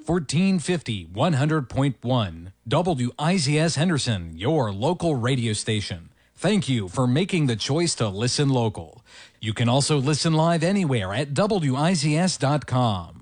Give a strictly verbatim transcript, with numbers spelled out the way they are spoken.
fourteen fifty, one hundred point one. W I Z S Henderson, your local radio station. Thank you for making the choice to listen local. You can also listen live anywhere at W I Z S dot com.